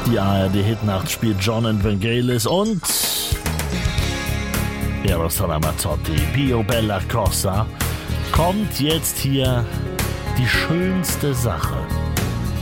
Die ARD-Hitnacht spielt John and Vangelis und Eros Ramazzotti. Pio Bella Cosa. Kommt jetzt hier die schönste Sache.